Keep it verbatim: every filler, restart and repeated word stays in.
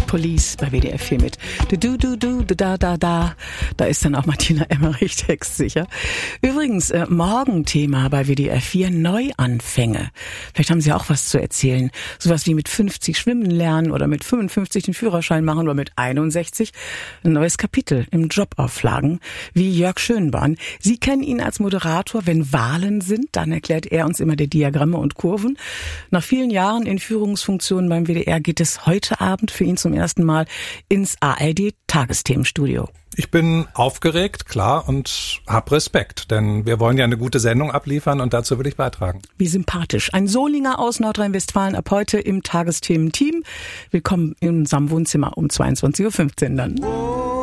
Police bei W D R vier mit du du du du du da da da. Da ist dann auch Martina Emmerich textsicher. Übrigens, äh, morgen Thema bei W D R vier Neuanfänge. Vielleicht haben Sie auch was zu erzählen. Sowas wie mit fünfzig schwimmen lernen oder mit fünfundfünfzig den Führerschein machen oder mit einundsechzig. Ein neues Kapitel im Jobauflagen, wie Jörg Schönborn. Sie kennen ihn als Moderator, wenn Wahlen sind. Dann erklärt er uns immer die Diagramme und Kurven. Nach vielen Jahren in Führungsfunktionen beim W D R geht es heute Abend für ihn zum ersten Mal ins A R D-Tagesthemenstudio. Ich bin aufgeregt, klar, und hab Respekt, denn wir wollen ja eine gute Sendung abliefern und dazu will ich beitragen. Wie sympathisch. Ein Solinger aus Nordrhein-Westfalen ab heute im Tagesthemen-Team. Willkommen in unserem Wohnzimmer um zweiundzwanzig Uhr fünfzehn dann.